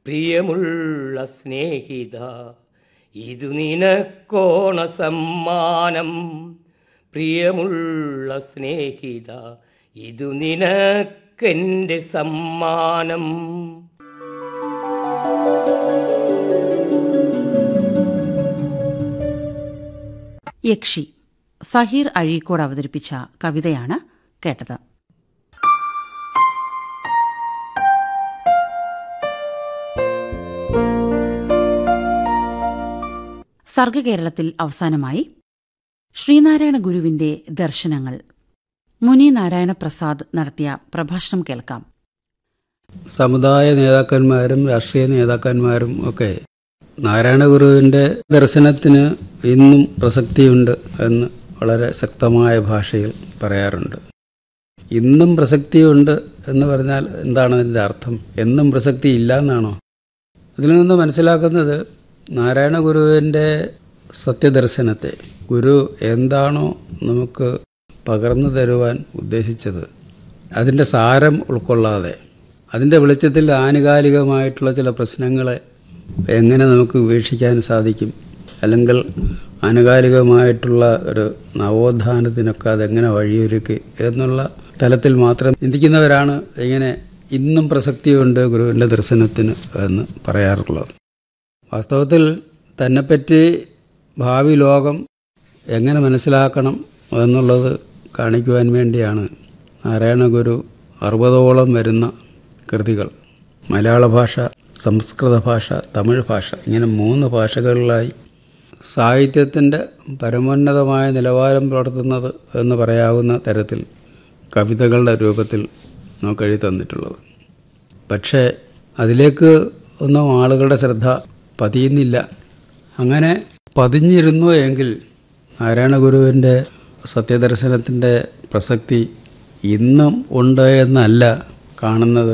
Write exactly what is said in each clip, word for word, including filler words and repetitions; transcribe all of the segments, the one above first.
പ്രിയമുള്ള സ്നേഹിത, ഇതു നിനക്കോണ സമ്മാനം. പ്രിയമുള്ള സ്നേഹിത, ഇതു നിനക്കെൻ്റെ സമ്മാനം. യക്ഷി സഹീർ അഴീക്കോട് അവതരിപ്പിച്ച കവിതയാണ് കേട്ടത്. സർഗകേരളത്തിൽ അവസാനമായി ശ്രീനാരായണ ഗുരുവിന്റെ ദർശനങ്ങൾ മുനി നാരായണ പ്രസാദ് നടത്തിയ പ്രഭാഷണം കേൾക്കാം. സമുദായ നേതാക്കന്മാരും രാഷ്ട്രീയ നേതാക്കന്മാരും ഒക്കെ നാരായണ ഗുരുവിന്റെ ദർശനത്തിന് ഇന്നും പ്രസക്തിയുണ്ട് എന്ന് വളരെ ശക്തമായ ഭാഷയിൽ പറയാറുണ്ട്. ഇന്നും പ്രസക്തിയുണ്ട് എന്ന് പറഞ്ഞാൽ എന്താണ് അതിൻ്റെ അർത്ഥം? എന്നും പ്രസക്തി ഇല്ല എന്നാണോ? ഇതിൽ നിന്ന് മനസ്സിലാക്കുന്നത് നാരായണ ഗുരുവിൻ്റെ സത്യദർശനത്തെ, ഗുരു എന്താണോ നമുക്ക് പകർന്നു തരുവാൻ ഉദ്ദേശിച്ചത്, അതിൻ്റെ സാരം ഉൾക്കൊള്ളാതെ അതിൻ്റെ വെളിച്ചത്തിൽ ആനുകാലികമായിട്ടുള്ള ചില പ്രശ്നങ്ങളെ എങ്ങനെ നമുക്ക് വീക്ഷിക്കാൻ സാധിക്കും, അല്ലെങ്കിൽ ആനുകാലികമായിട്ടുള്ള ഒരു നവോത്ഥാനത്തിനൊക്കെ അതെങ്ങനെ വഴിയൊരുക്കി എന്നുള്ള തലത്തിൽ മാത്രം ചിന്തിക്കുന്നവരാണ് ഇങ്ങനെ ഇന്നും പ്രസക്തിയുണ്ട് ഗുരുവിൻ്റെ ദർശനത്തിന് എന്ന് പറയാറുള്ളത്. വാസ്തവത്തിൽ തന്നെപ്പറ്റി ഭാവി ലോകം എങ്ങനെ മനസ്സിലാക്കണം എന്നുള്ളത് കാണിക്കുവാൻ വേണ്ടിയാണ് നാരായണ ഗുരു അറുപതോളം വരുന്ന കൃതികൾ മലയാള ഭാഷ, സംസ്കൃത ഭാഷ, തമിഴ് ഭാഷ, ഇങ്ങനെ മൂന്ന് ഭാഷകളിലായി സാഹിത്യത്തിൻ്റെ പരമോന്നതമായ നിലവാരം പുലർത്തുന്നത് എന്ന് പറയാവുന്ന തരത്തിൽ കവിതകളുടെ രൂപത്തിൽ നമുക്ക് എഴുതി തന്നിട്ടുള്ളത്. പക്ഷേ അതിലേക്ക് ഒന്നും ആളുകളുടെ ശ്രദ്ധ പതിയുന്നില്ല. അങ്ങനെ പതിഞ്ഞിരുന്നു എങ്കിൽ നാരായണ ഗുരുവിൻ്റെ സത്യദർശനത്തിൻ്റെ പ്രസക്തി ഇന്നും ഉണ്ട് എന്നല്ല കാണുന്നത്.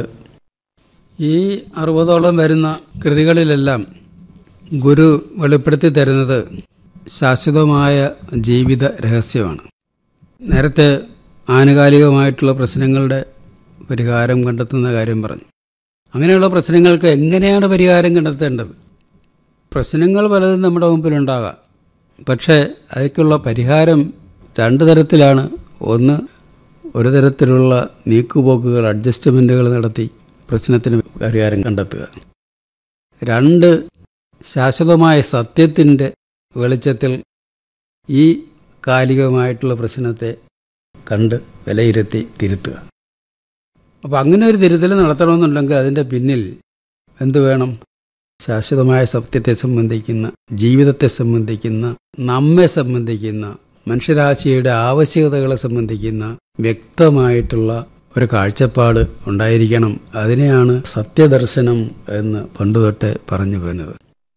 ഈ അറുപതോളം വരുന്ന കൃതികളിലെല്ലാം ഗുരു വെളിപ്പെടുത്തി തരുന്നത് ശാശ്വതമായ ജീവിത രഹസ്യമാണ്. നേരത്തെ ആനുകാലികമായിട്ടുള്ള പ്രശ്നങ്ങളുടെ പരിഹാരം കണ്ടെത്തുന്ന കാര്യം പറഞ്ഞു. അങ്ങനെയുള്ള പ്രശ്നങ്ങൾക്ക് എങ്ങനെയാണ് പരിഹാരം കണ്ടെത്തേണ്ടത്? പ്രശ്നങ്ങൾ പലതും നമ്മുടെ മുമ്പിലുണ്ടാകാം. പക്ഷേ അതിലേക്കുള്ള പരിഹാരം രണ്ട് തരത്തിലാണ്. ഒന്ന്, ഒരു തരത്തിലുള്ള നീക്കുപോക്കുകൾ, അഡ്ജസ്റ്റ്മെൻറ്റുകൾ നടത്തി പ്രശ്നത്തിന് പരിഹാരം കണ്ടെത്തുക. രണ്ട്, ശാശ്വതമായ സത്യത്തിൻ്റെ വെളിച്ചത്തിൽ ഈ കാലികമായിട്ടുള്ള പ്രശ്നത്തെ കണ്ട് വിലയിരുത്തി തിരുത്തുക. അപ്പോൾ അങ്ങനെ ഒരു തിരുത്തൽ നടത്തണമെന്നുണ്ടെങ്കിൽ അതിൻ്റെ പിന്നിൽ എന്തു വേണം? ശാശ്വതമായ സത്യത്തെ സംബന്ധിക്കുന്ന, ജീവിതത്തെ സംബന്ധിക്കുന്ന, നമ്മെ സംബന്ധിക്കുന്ന, മനുഷ്യരാശിയുടെ ആവശ്യകതകളെ സംബന്ധിക്കുന്ന വ്യക്തമായിട്ടുള്ള ഒരു കാഴ്ചപ്പാട് ഉണ്ടായിരിക്കണം. അതിനെയാണ് സത്യദർശനം എന്ന് പണ്ടുതൊട്ടേ പറഞ്ഞു വരുന്നത്.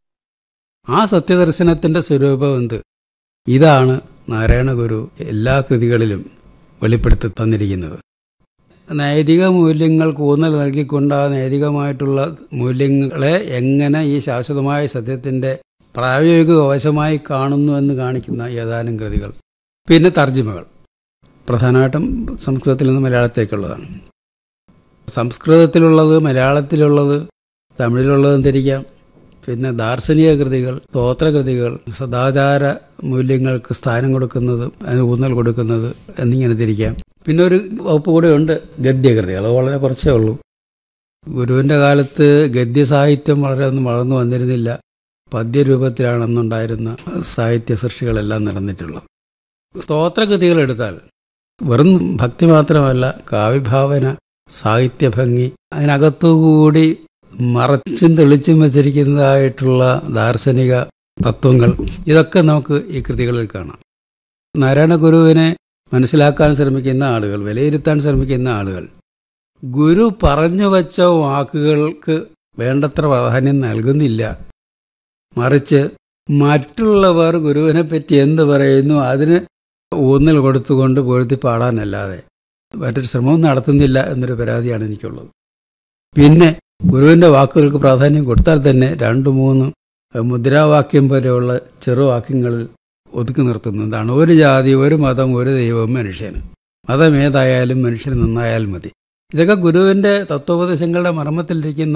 ആ സത്യദർശനത്തിൻ്റെ സ്വരൂപം എന്ത്? ഇതാണ് നാരായണ ഗുരു എല്ലാ കൃതികളിലും വെളിപ്പെടുത്തി തന്നിരിക്കുന്നത്. നൈതിക മൂല്യങ്ങൾക്ക് ഊന്നൽ നൽകിക്കൊണ്ട് ആ നൈതികമായിട്ടുള്ള മൂല്യങ്ങളെ എങ്ങനെ ഈ ശാശ്വതമായ സത്യത്തിൻ്റെ പ്രായോഗിക വശമായി കാണുന്നു എന്ന് കാണിക്കുന്ന ഏതാനും കൃതികൾ. പിന്നെ തർജ്ജിമകൾ, പ്രധാനമായിട്ടും സംസ്കൃതത്തിൽ നിന്ന് മലയാളത്തേക്കുള്ളതാണ്. സംസ്കൃതത്തിലുള്ളത്, മലയാളത്തിലുള്ളത്, തമിഴിലുള്ളതും തിരിക്കാം. പിന്നെ ദാർശനിക കൃതികൾ, സ്തോത്രകൃതികൾ, സദാചാര മൂല്യങ്ങൾക്ക് സ്ഥാനം കൊടുക്കുന്നത്, അതിന് ഊന്നൽ കൊടുക്കുന്നത് എന്നിങ്ങനെ തിരിക്കാം. പിന്നെ ഒരു വകുപ്പ് കൂടെ ഉണ്ട്, ഗദ്യകൃതികൾ. അത് വളരെ കുറച്ചേ ഉള്ളൂ. ഗുരുവിൻ്റെ കാലത്ത് ഗദ്യസാഹിത്യം വളരെ ഒന്നും വളർന്നു വന്നിരുന്നില്ല. പദ്യരൂപത്തിലാണെന്നുണ്ടായിരുന്ന സാഹിത്യ സൃഷ്ടികളെല്ലാം നടന്നിട്ടുള്ളത്. സ്തോത്രകൃതികൾ എടുത്താൽ വെറും ഭക്തി മാത്രമല്ല, കാവ്യഭാവന, സാഹിത്യഭംഗി, അതിനകത്തുകൂടി മറച്ചും തെളിച്ചും വച്ചിരിക്കുന്നതായിട്ടുള്ള ദാർശനിക തത്വങ്ങൾ, ഇതൊക്കെ നമുക്ക് ഈ കൃതികളിൽ കാണാം. നാരായണ ഗുരുവിനെ മനസ്സിലാക്കാൻ ശ്രമിക്കുന്ന ആളുകൾ, വിലയിരുത്താൻ ശ്രമിക്കുന്ന ആളുകൾ ഗുരു പറഞ്ഞു വച്ച വാക്കുകൾക്ക് വേണ്ടത്ര പ്രാധാന്യം നൽകുന്നില്ല. മറിച്ച് മറ്റുള്ളവർ ഗുരുവിനെ പറ്റി എന്ത് പറയുന്നു അതിന് ഊന്നൽ കൊടുത്തുകൊണ്ട് പൊഴുത്തി പാടാനല്ലാതെ മറ്റൊരു ശ്രമവും നടത്തുന്നില്ല എന്നൊരു പരാതിയാണ് എനിക്കുള്ളത്. പിന്നെ ഗുരുവിൻ്റെ വാക്കുകൾക്ക് പ്രാധാന്യം കൊടുത്താൽ തന്നെ രണ്ട് മൂന്ന് മുദ്രാവാക്യം പോലെയുള്ള ചെറുവാക്യങ്ങളിൽ ഒതുക്കി നിർത്തുന്നതാണ്. ഒരു ജാതി, ഒരു മതം, ഒരു ദൈവം, മനുഷ്യന്. മതം ഏതായാലും മനുഷ്യന് നന്നായാൽ മതി. ഇതൊക്കെ ഗുരുവിൻ്റെ തത്വോപദേശങ്ങളുടെ മർമ്മത്തിലിരിക്കുന്ന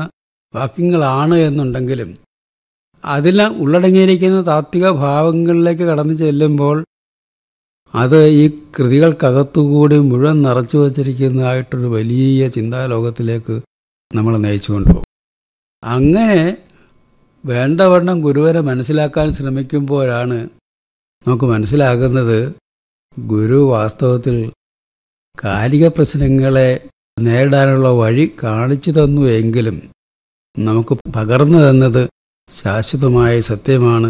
വാക്യങ്ങളാണ് എന്നുണ്ടെങ്കിലും അതിൽ ഉള്ളടങ്ങിയിരിക്കുന്ന താത്വിക ഭാവങ്ങളിലേക്ക് കടന്നു ചെല്ലുമ്പോൾ അത് ഈ കൃതികൾക്കകത്തുകൂടി മുഴുവൻ നിറച്ചു വച്ചിരിക്കുന്നതായിട്ടൊരു വലിയ ചിന്താലോകത്തിലേക്ക് നമ്മൾ നയിച്ചു കൊണ്ടുപോകും. അങ്ങനെ വേണ്ടവണ്ണം ഗുരുവിനെ മനസ്സിലാക്കാൻ ശ്രമിക്കുമ്പോഴാണ് നമുക്ക് മനസ്സിലാകുന്നത് ഗുരു വാസ്തവത്തിൽ കാലിക പ്രശ്നങ്ങളെ നേരിടാനുള്ള വഴി കാണിച്ചു തന്നു എങ്കിലും നമുക്ക് പകർന്നു തന്നത് ശാശ്വതമായ സത്യമാണ്.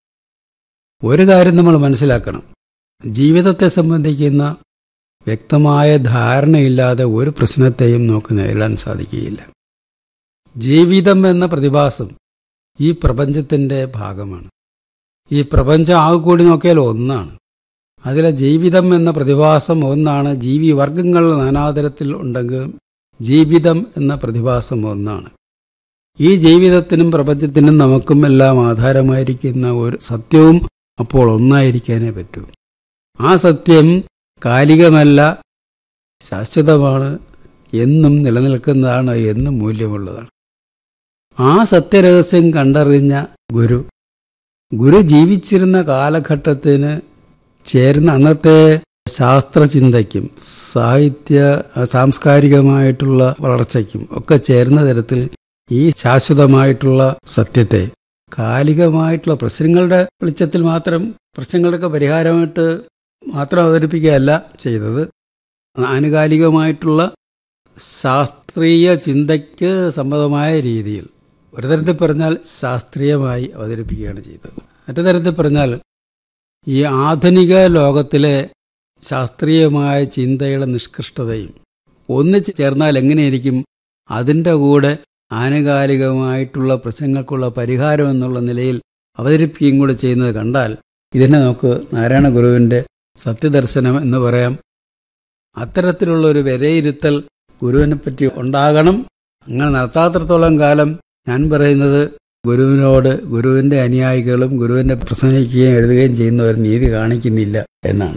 ഒരു കാര്യം നമ്മൾ മനസ്സിലാക്കണം, ജീവിതത്തെ സംബന്ധിക്കുന്ന വ്യക്തമായ ധാരണയില്ലാതെ ഒരു പ്രശ്നത്തെയും നമുക്ക് നേരിടാൻ സാധിക്കുകയില്ല. ജീവിതം എന്ന പ്രതിഭാസം ഈ പ്രപഞ്ചത്തിൻ്റെ ഭാഗമാണ്. ഈ പ്രപഞ്ചം ആകെ കൂടി നോക്കിയാൽ ഒന്നാണ്. അതിലെ ജീവിതം എന്ന പ്രതിഭാസം ഒന്നാണ്. ജീവിവർഗങ്ങൾ നാനാതരത്തിൽ ഉണ്ടെങ്കിലും ജീവിതം എന്ന പ്രതിഭാസം ഒന്നാണ്. ഈ ജീവിതത്തിനും പ്രപഞ്ചത്തിനും നമുക്കും എല്ലാം ആധാരമായിരിക്കുന്ന ഒരു സത്യവും അപ്പോൾ ഒന്നായിരിക്കാനേ പറ്റൂ. ആ സത്യം കാലികമല്ല, ശാശ്വതമാണ്, എന്നും നിലനിൽക്കുന്നതാണ്, എന്നും മൂല്യമുള്ളതാണ്. ആ സത്യരഹസ്യം കണ്ടറിഞ്ഞ ഗുരു ഗുരു ജീവിച്ചിരുന്ന കാലഘട്ടത്തിന് ചേരുന്ന അന്നത്തെ ശാസ്ത്രചിന്തയ്ക്കും സാഹിത്യ സാംസ്കാരികമായിട്ടുള്ള വളർച്ചയ്ക്കും ഒക്കെ ചേരുന്ന തരത്തിൽ ഈ ശാശ്വതമായിട്ടുള്ള സത്യത്തെ കാലികമായിട്ടുള്ള പ്രശ്നങ്ങളുടെ വെളിച്ചത്തിൽ മാത്രം, പ്രശ്നങ്ങളുടെയൊക്കെ പരിഹാരമായിട്ട് മാത്രം അവതരിപ്പിക്കുകയല്ല ചെയ്തത്. ആനുകാലികമായിട്ടുള്ള ശാസ്ത്രീയ ചിന്തയ്ക്ക് സമ്മതമായ രീതിയിൽ ഒരു തരത്തിൽ പറഞ്ഞാൽ ശാസ്ത്രീയമായി അവതരിപ്പിക്കുകയാണ് ചെയ്തത്. മറ്റു തരത്തിൽ പറഞ്ഞാൽ ഈ ആധുനിക ലോകത്തിലെ ശാസ്ത്രീയമായ ചിന്തയുടെ നിഷ്കൃഷ്ടതയും ഒന്നിച്ച് ചേർന്നാൽ എങ്ങനെയായിരിക്കും അതിൻ്റെ കൂടെ ആനുകാലികമായിട്ടുള്ള പ്രശ്നങ്ങൾക്കുള്ള പരിഹാരം എന്നുള്ള നിലയിൽ അവതരിപ്പിക്കുകയും കൂടെ ചെയ്യുന്നത് കണ്ടാൽ ഇതിനെ നമുക്ക് നാരായണ ഗുരുവിൻ്റെ സത്യദർശനം എന്ന് പറയാം. അത്തരത്തിലുള്ള ഒരു വിലയിരുത്തൽ ഗുരുവിനെപ്പറ്റി ഉണ്ടാകണം. അങ്ങനെ നടത്താത്തിടത്തോളം കാലം ഞാൻ പറയുന്നത് ഗുരുവിനോട് ഗുരുവിൻ്റെ അനുയായികളും ഗുരുവിനെ പ്രസംഗിക്കുകയും എഴുതുകയും ചെയ്യുന്നവർ നീതി കാണിക്കുന്നില്ല എന്നാണ്.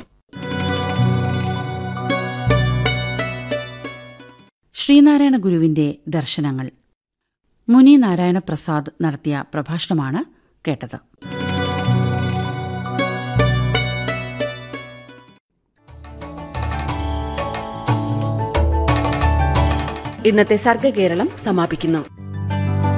ശ്രീനാരായണ ഗുരുവിന്റെ ദർശനങ്ങൾ മുനി നാരായണ പ്രസാദ് നടത്തിയ പ്രഭാഷണമാണ് കേട്ടത്. ഇന്നത്തെ സർഗകേരളം സമാപിക്കുന്നു.